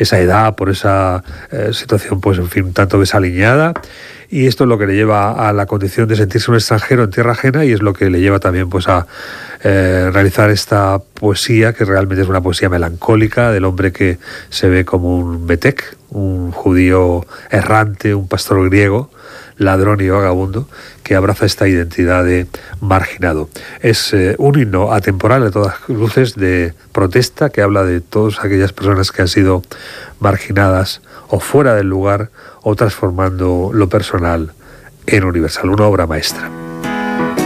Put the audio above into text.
esa edad, por esa situación, pues en fin, un tanto desaliñada. Y esto es lo que le lleva a la condición de sentirse un extranjero en tierra ajena, y es lo que le lleva también pues a realizar esta poesía, que realmente es una poesía melancólica del hombre que se ve como un metek, un judío errante, un pastor griego, ladrón y vagabundo, que abraza esta identidad de marginado. Es un himno atemporal, de todas luces, de protesta, que habla de todas aquellas personas que han sido marginadas o fuera del lugar, o transformando lo personal en universal. Una obra maestra.